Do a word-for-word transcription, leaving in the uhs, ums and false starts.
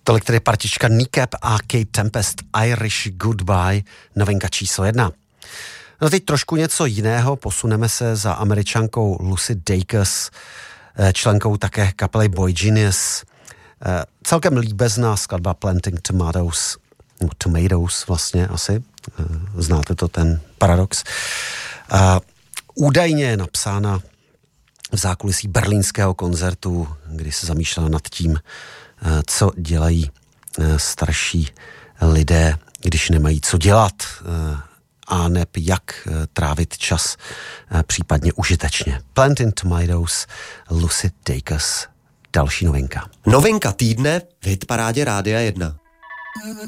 Tolik tedy partička Kneecap a Kate Tempest, Irish Goodbye, novinka číslo jedna. No teď trošku něco jiného, posuneme se za Američankou Lucy Dacus, členkou také kapely Boy Genius. Celkem líbezná skladba Planting Tomatoes, nebo Tomatoes vlastně asi, znáte to, ten paradox. Údajně je napsána v zákulisí berlínského koncertu, kdy se zamýšlela nad tím, co dělají starší lidé, když nemají co dělat, a neb jak trávit čas případně užitečně. Planting Tomatoes, Lucy Dacus, další novinka. Novinka týdne v hitparádě Rádia jedna.